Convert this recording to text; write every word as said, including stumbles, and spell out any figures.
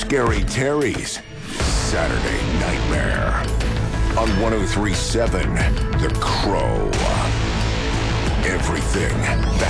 Scary Terry's Saturday Nightmare on one oh three point seven The Crow. Everything